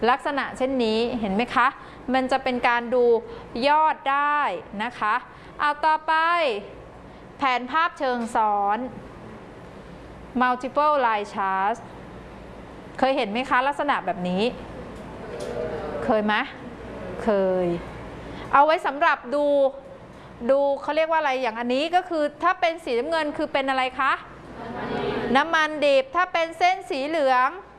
ลักษณะเช่นนี้เห็นไหมคะมันจะเป็นการดูยอดได้นะคะเอาต่อไปแผนภาพเชิงซ้อน multiple line chart เคยเห็นไหมคะลักษณะแบบนี้เคยไหมเคยเอาไว้สำหรับดูเขาเรียกว่าอะไรอย่างอันนี้ก็คือถ้าเป็นสีน้ำเงินคือเป็นอะไรคะน้ำมันดิบถ้าเป็นเส้นสีเหลือง